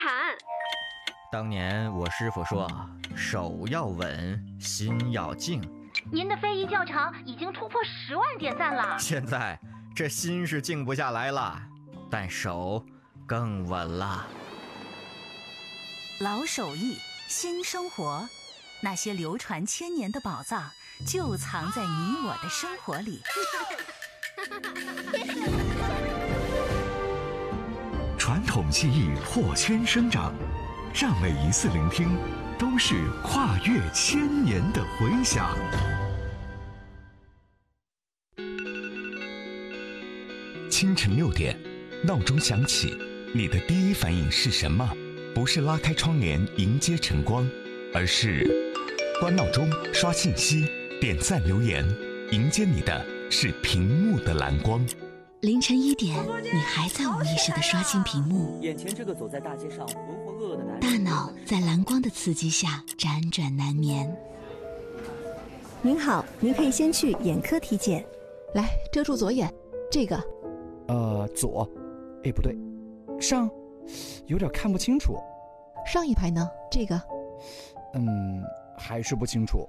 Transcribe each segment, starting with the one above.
产。 当年我师傅说，手要稳，心要静。 您的非遗教场已经突破10万点赞了。 现在这心是静不下来了，但手更稳了。 老手艺，新生活，那些流传千年的宝藏，就藏在你我的生活里。 传统技艺破圈生长，让每一次聆听都是跨越千年的回响。清晨6点，闹钟响起，你的第一反应是什么？不是拉开窗帘迎接晨光，而是关闹钟、刷信息、点赞留言，迎接你的是屏幕的蓝光。 凌晨1点，你还在无意识地刷新屏幕， 眼前这个走在大街上浑浑噩噩的男人， 大脑在蓝光的刺激下辗转难眠。 您好，您可以先去眼科体检。 来，遮住左眼，这个。 左，不对，上，有点看不清楚。 上一排呢？这个。 还是不清楚。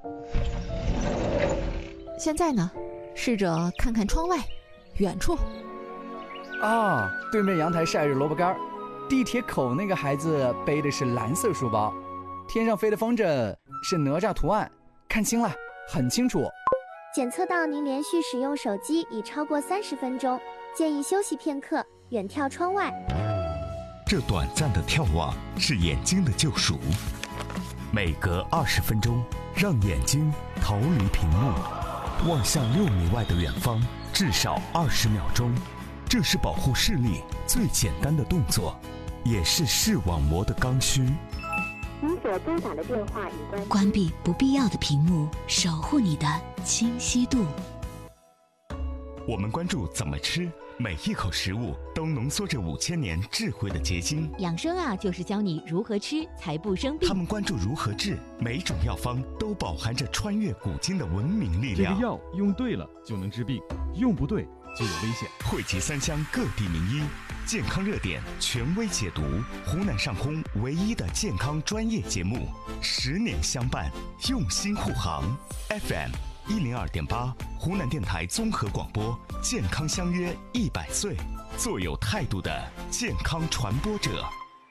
现在呢？试着看看窗外，远处。 啊，对面阳台晒着萝卜干，地铁口那个孩子背的是蓝色书包，天上飞的风筝是哪吒图案，看清了，很清楚。 检测到您连续使用手机已超过30分钟，建议休息片刻，远眺窗外。 这短暂的眺望是眼睛的救赎，每隔20分钟，让眼睛逃离屏幕，望向6米外的远方，至少20秒钟。这是保护视力最简单的动作，也是视网膜的刚需。 您所拨打的电话已关闭不必要的屏幕，守护你的清晰度。 我们关注怎么吃，每一口食物都浓缩着5000年智慧的结晶。 养生啊，就是教你如何吃才不生病。 他们关注如何治，每种药方都饱含着穿越古今的文明力量。 这个药用对了就能治病，用不对就有危险。 汇集3乡各地名医，健康热点权威解读，湖南上空唯一的健康专业节目，10年相伴，用心护航。FM102.8，湖南电台综合广播，健康相约100岁，做有态度的健康传播者。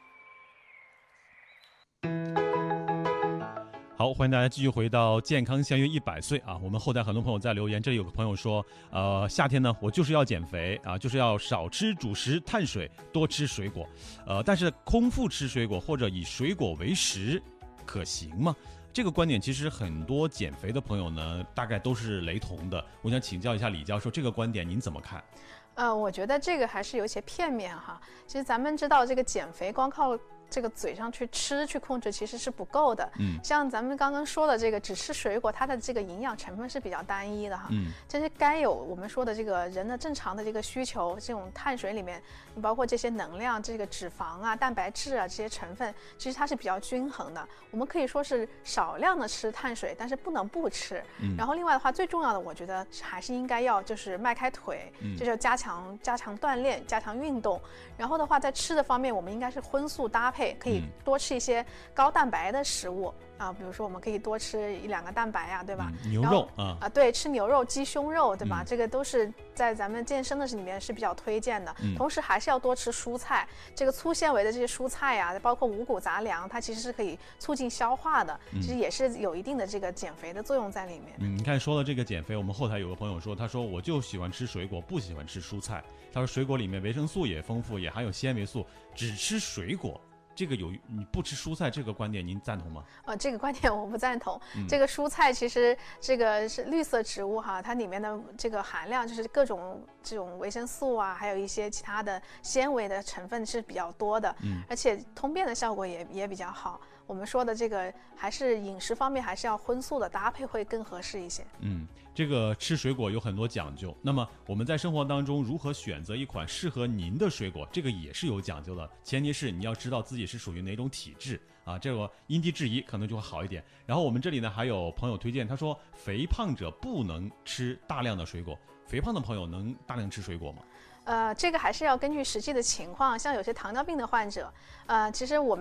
好，欢迎大家继续回到健康相约100岁啊！我们后台很多朋友在留言，这里有个朋友说，夏天呢，我就是要减肥啊，就是要少吃主食、碳水，多吃水果，但是空腹吃水果或者以水果为食，可行吗？这个观点其实很多减肥的朋友呢，大概都是雷同的。我想请教一下李教授，这个观点您怎么看？ 我觉得这个还是有些片面哈。其实咱们知道，这个减肥光靠这个嘴上去吃去控制其实是不够的。像咱们刚刚说的这个只吃水果，它的这个营养成分是比较单一的哈。这是该有我们说的这个人的正常的这个需求，这种碳水里面，你包括这些能量、这个脂肪啊、蛋白质啊这些成分，其实它是比较均衡的。我们可以说是少量的吃碳水，但是不能不吃。然后另外的话，最重要的我觉得还是应该要就是迈开腿，就是加强锻炼、加强运动。然后的话，在吃的方面，我们应该是荤素搭配，可以多吃一些高蛋白的食物啊，比如说我们可以多吃1-2个蛋白呀，对吧？ 牛肉对，吃牛肉、鸡胸肉，对吧？这个都是在咱们健身的里面是比较推荐的。同时还是要多吃蔬菜，这个粗纤维的这些蔬菜呀，包括五谷杂粮，它其实是可以促进消化的，其实也是有一定的这个减肥的作用在里面。 你看说到这个减肥，我们后台有个朋友说，他说我就喜欢吃水果，不喜欢吃蔬菜。他说水果里面维生素也丰富，也含有纤维素，只吃水果。这个你不吃蔬菜这个观点您赞同吗？ 这个观点我不赞同。这个蔬菜其实这个是绿色植物哈，它里面的这个含量就是各种这种维生素啊，还有一些其他的纤维的成分是比较多的，而且通便的效果也比较好。我们说的这个还是饮食方面还是要荤素的搭配会更合适一些。 这个吃水果有很多讲究，那么我们在生活当中如何选择一款适合您的水果，这个也是有讲究的，前提是你要知道自己是属于哪种体质啊，这个因地制宜可能就会好一点。然后我们这里呢还有朋友推荐，他说肥胖者不能吃大量的水果，肥胖的朋友能大量吃水果吗？ 这个还是要根据实际的情况，像有些糖尿病的患者，其实我们